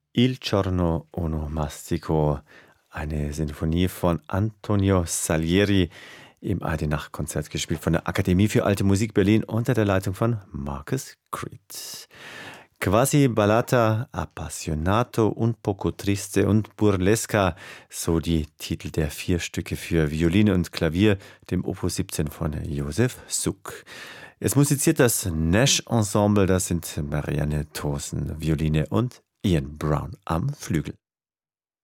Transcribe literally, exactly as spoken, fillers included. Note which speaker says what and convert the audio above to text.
Speaker 1: Il giorno onomastico, eine Sinfonie von Antonio Salieri, im Eidenach-Konzert gespielt von der Akademie für Alte Musik Berlin unter der Leitung von Marcus Creed. Quasi Ballata, Appassionato, Un poco triste und Burlesca, so die Titel der vier Stücke für Violine und Klavier, dem Opus siebzehn von Josef Suk. Es musiziert das Nash Ensemble, das sind Marianne Thorsen, Violine und Ian Brown am Flügel.